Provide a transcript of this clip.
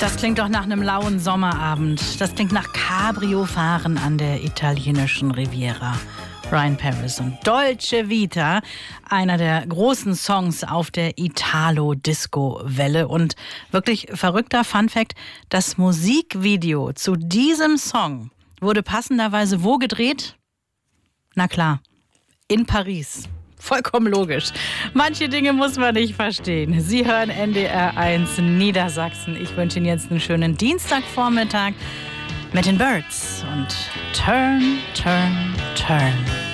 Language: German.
Das klingt doch nach einem lauen Sommerabend. Das klingt nach Cabrio-Fahren an der italienischen Riviera. Ryan Paris und Dolce Vita, einer der großen Songs auf der Italo-Disco-Welle. Und wirklich verrückter Funfact, das Musikvideo zu diesem Song wurde passenderweise wo gedreht? Na klar, in Paris. Vollkommen logisch. Manche Dinge muss man nicht verstehen. Sie hören NDR 1 Niedersachsen. Ich wünsche Ihnen jetzt einen schönen Dienstagvormittag mit den Birds und Turn, Turn, Turn.